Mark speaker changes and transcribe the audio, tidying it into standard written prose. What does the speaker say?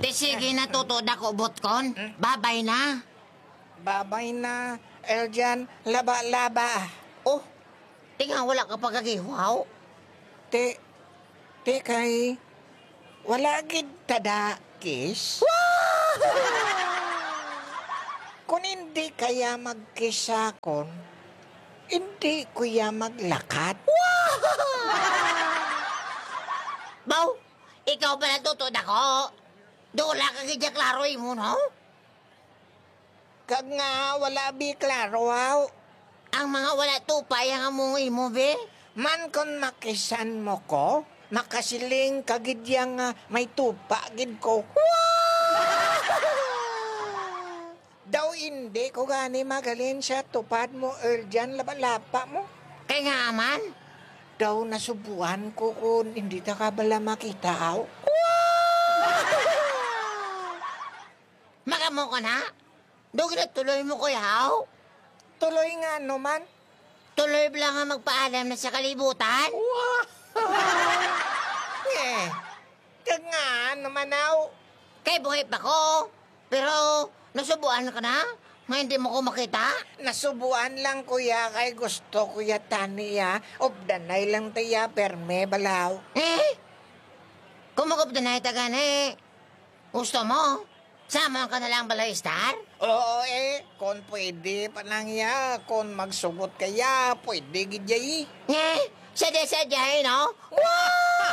Speaker 1: Sige na tutod ako, Botkon. Babay na.
Speaker 2: Babay na, Eljan, laba-laba.
Speaker 1: Oh, tinga wala ka pagkagihaw.
Speaker 2: Te kay, wala gid tada, kiss? Kung hindi kaya magkisakon, hindi kuya maglakat.
Speaker 1: Baw, ikaw pala tutod ako. Dula ka gidya klaroy mo, no?
Speaker 2: Kag nga wala bi klaro, wow.
Speaker 1: Ang mga wala tupay ang among imo, be.
Speaker 2: Man kon makisan mo ko, makasiling kagidyang may tupa gid ko. Daw hindi ko gani magalin sa tupad mo, Eljan, laba-lapa mo.
Speaker 1: Kaya nga aman.
Speaker 2: Daw nasubuan ko kung hindi ta ka bala makita, aw.
Speaker 1: Magamo ka na. Doon na tuloy mo, kuyaw.
Speaker 2: Tuloy nga naman.
Speaker 1: Tuloy lang nga magpaalam na sa kalibutan.
Speaker 2: Kag nga naman, aw.
Speaker 1: Kay buhay pa ko. Pero nasubuan ka na? Nga hindi mo ko makita?
Speaker 2: Nasubuan lang kuya kay gusto kuya taniya. Obdanay lang tiya perme balaw.
Speaker 1: Kung mag-updanay taga na gusto mo? Sama ka na lang balay star?
Speaker 2: Oo kung pwede pa lang ya. Kung magsugot kaya, pwede gidya
Speaker 1: Sadya-sadya no? Wow!